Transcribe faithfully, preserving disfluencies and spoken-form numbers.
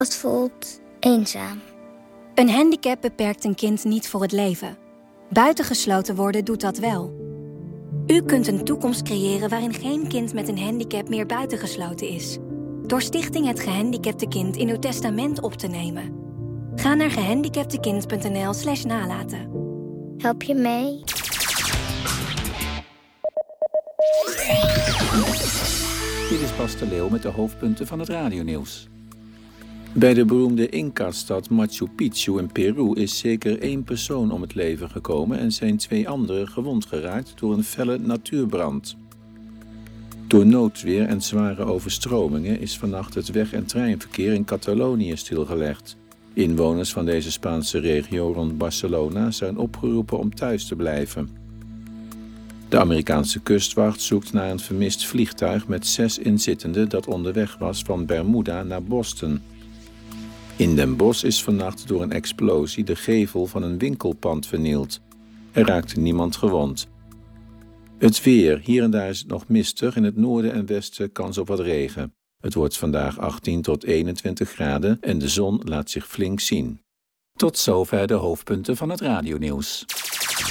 Het voelt eenzaam. Een handicap beperkt een kind niet voor het leven. Buitengesloten worden doet dat wel. U kunt een toekomst creëren waarin geen kind met een handicap meer buitengesloten is. Door Stichting Het Gehandicapte Kind in uw testament op te nemen. Ga naar gehandicaptekind.nl slash nalaten. Help je mee? Dit is Bas de Leeuw met de hoofdpunten van het radionieuws. Bij de beroemde Inca-stad Machu Picchu in Peru is zeker één persoon om het leven gekomen en zijn twee anderen gewond geraakt door een felle natuurbrand. Door noodweer en zware overstromingen is vannacht het weg- en treinverkeer in Catalonië stilgelegd. Inwoners van deze Spaanse regio rond Barcelona zijn opgeroepen om thuis te blijven. De Amerikaanse kustwacht zoekt naar een vermist vliegtuig met zes inzittenden dat onderweg was van Bermuda naar Boston. In Den Bosch is vannacht door een explosie de gevel van een winkelpand vernield. Er raakte niemand gewond. Het weer. Hier en daar is het nog mistig. In het noorden en westen kans op wat regen. Het wordt vandaag achttien tot eenentwintig graden en de zon laat zich flink zien. Tot zover de hoofdpunten van het radionieuws.